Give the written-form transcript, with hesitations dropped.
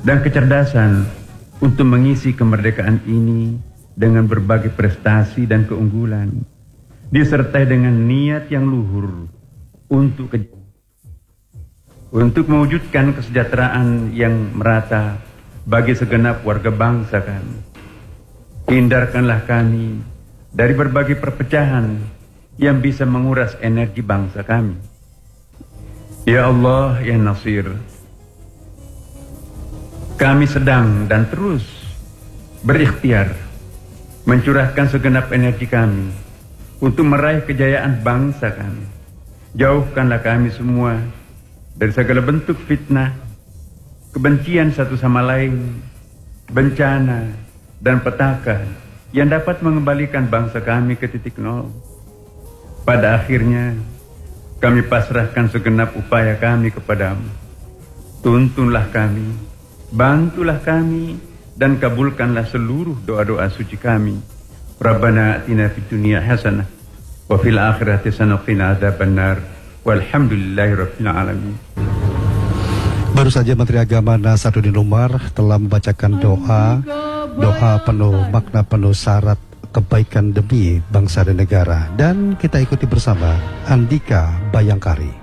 dan kecerdasan untuk mengisi kemerdekaan ini dengan berbagai prestasi dan keunggulan, disertai dengan niat yang luhur untuk mewujudkan kesejahteraan yang merata bagi segenap warga bangsa kami. Hindarkanlah kami dari berbagai perpecahan yang bisa menguras energi bangsa kami. Ya Allah, ya Nasir, kami sedang dan terus berikhtiar mencurahkan segenap energi kami untuk meraih kejayaan bangsa kami. Jauhkanlah kami semua dari segala bentuk fitnah, kebencian satu sama lain, bencana, dan petaka yang dapat mengembalikan bangsa kami ke titik nol. Pada akhirnya, kami pasrahkan segenap upaya kami kepadamu. Tuntunlah kami, bantulah kami, dan kabulkanlah seluruh doa-doa suci kami. Rabbana atina fid dunya hasanah wa fil akhirati hasanah wa qina adzabannar. Walhamdulillahirabbil alamin. Baru saja Menteri Agama Nasaruddin Umar telah membacakan doa penuh makna, penuh syarat kebaikan demi bangsa dan negara, dan kita ikuti bersama Andika Bayangkari.